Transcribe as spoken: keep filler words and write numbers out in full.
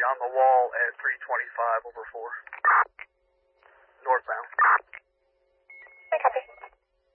on the wall at three twenty-five over four. Northbound.